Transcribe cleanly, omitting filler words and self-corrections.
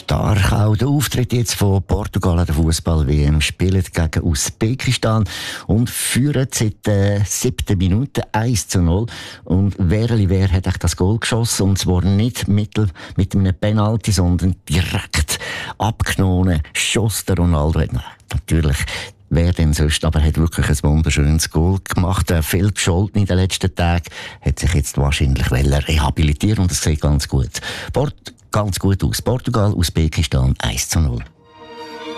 Stark auch der Auftritt jetzt von Portugal an der Fußball-WM, spielen gegen Usbekistan und führen seit der 7. Minute 1:0. Und wer hat echt das Goal geschossen, und zwar nicht mit einem Penalty, sondern direkt abgenommen. Schoss der Ronaldo. Natürlich, wer denn sonst, aber er hat wirklich ein wunderschönes Goal gemacht. Viel gescholten in den letzten Tagen, hat sich jetzt wahrscheinlich rehabilitieren, und das sieht ganz gut aus. Portugal, Usbekistan 1:0.